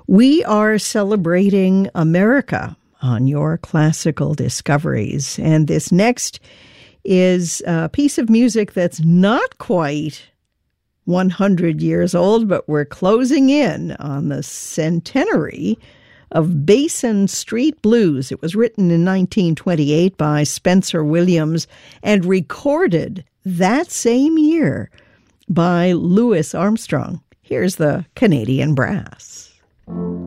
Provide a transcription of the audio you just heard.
We are celebrating America on your classical discoveries. And this next is a piece of music that's not quite 100 years old, but we're closing in on the centenary of Basin Street Blues. It was written in 1928 by Spencer Williams and recorded that same year by Louis Armstrong. Here's the Canadian Brass.